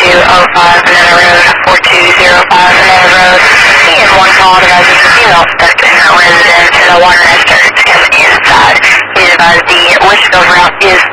4205 Banana Road, 4205 Banana Road. He had one call that was a female suspect in her residence and a water has started to come inside. He advised the Wishville route is